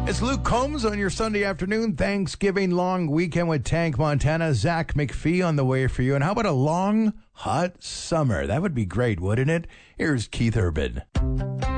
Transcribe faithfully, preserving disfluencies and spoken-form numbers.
It's Luke Combs on your Sunday afternoon Thanksgiving long weekend with Tank Montana. Zach McPhee on the way for you. And how about a long, hot summer? That would be great, wouldn't it? Here's Keith Urban.